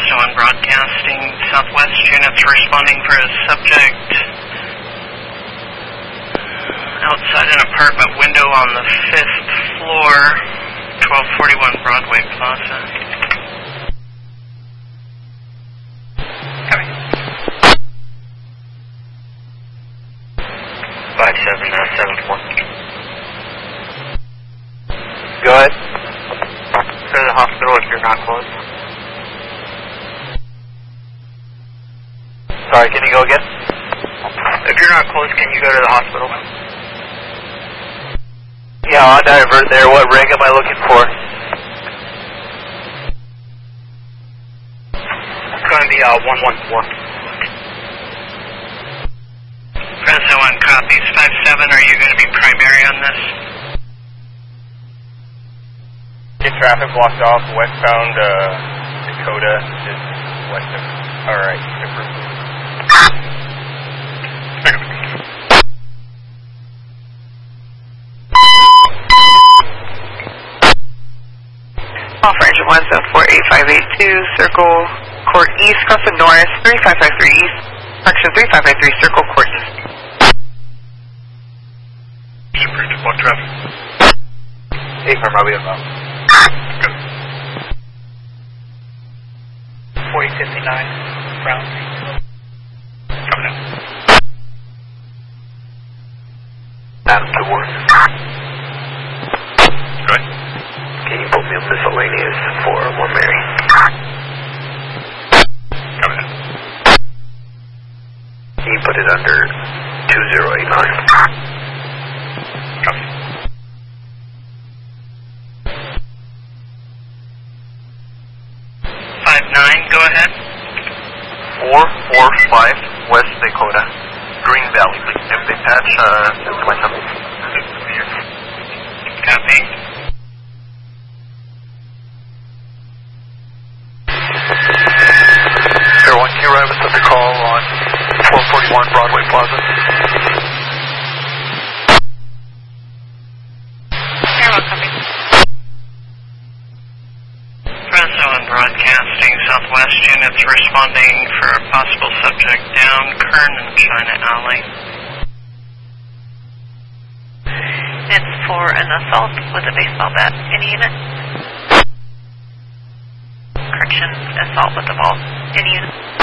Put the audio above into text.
Fresno One Broadcasting, Southwest units responding for a subject outside an apartment window on the 5th floor, 1241 Broadway Plaza. Coming. 5771. Go ahead. Go to the hospital if you're not close. Sorry, can you go again? If you're not close, can you go to the hospital? Yeah, I'll divert there. What rig am I looking for? It's going to be 114. Fresno One copies 57. Are you going to be primary on this? Get traffic blocked off westbound Dakota is west of, alright, Off range of 1748582, circle court east, crossing north, 3553 east, correction 3553, circle court east. Super, block traffic. 8 from Robbie about. 4059, Brown. Coming in. Adam to work. Go ahead. Can you put me on miscellaneous for 1 Mary? Coming in. Can you put it under 2089? Copy. 59, go ahead. 445 West Dakota, Green Valley. Empty patch, myself. Copy. Air 1, can you arrive at the call on 1241 Broadway Plaza? Air 1 coming. Fresno One Broadcasting, Southwest units responding for a possible subject down Kern and China Alley. It's for an assault with a baseball bat. Any unit? Correction, assault with a ball. Any unit?